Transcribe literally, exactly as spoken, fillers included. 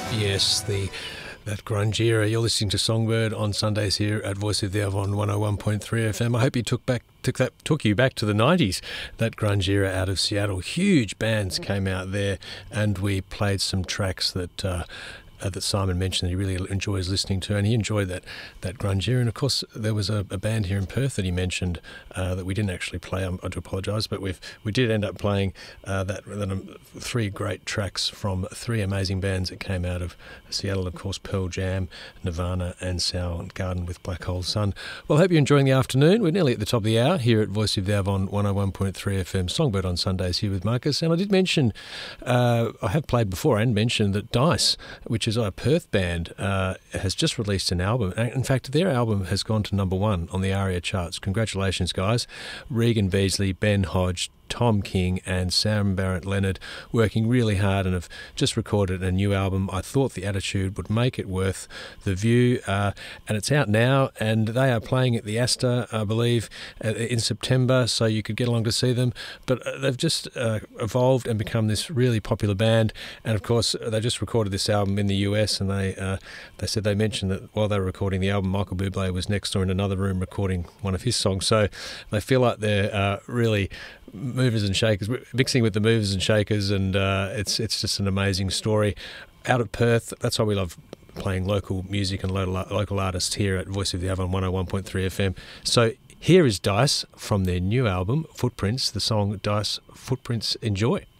Yes, the that grunge era. You're listening to Songbird on Sundays here at Voice of the Avon one oh one point three F M. I hope you took back took that took you back to the nineties. That grunge era out of Seattle. Huge bands came out there, and we played some tracks that. Uh, Uh, that Simon mentioned that he really enjoys listening to, and he enjoyed that that grunge era. And of course, there was a, a band here in Perth that he mentioned uh, that we didn't actually play. I, I do apologise, but we we did end up playing uh, that, that um, three great tracks from three amazing bands that came out of Seattle. Of course, Pearl Jam, Nirvana, and Soundgarden with Black Hole Sun. Well, I hope you're enjoying the afternoon. We're nearly at the top of the hour here at Voice of the Avon one oh one point three F M. Songbird on Sundays here with Marcus. And I did mention, uh, I have played before and mentioned that Dice, which is a Perth band, uh, has just released an album. In fact, their album has gone to number one on the ARIA charts. Congratulations, guys. Regan Beasley, Ben Hodge, Tom King and Sam Barrett-Leonard working really hard and have just recorded a new album. I thought the attitude would make it worth the view, uh, and it's out now, and they are playing at the Astor, I believe, uh, in September, so you could get along to see them. But uh, they've just uh, evolved and become this really popular band, and of course they just recorded this album in the U S, and they uh, they said they mentioned that while they were recording the album, Michael Bublé was next door in another room recording one of his songs, so they feel like they're uh, really movers and shakers, mixing with the movers and shakers, and uh, it's it's just an amazing story. Out of Perth, that's why we love playing local music and local, local artists here at Voice of the Avon one oh one point three F M. So here is Dice from their new album, Footprints, the song Dice Footprints. Enjoy.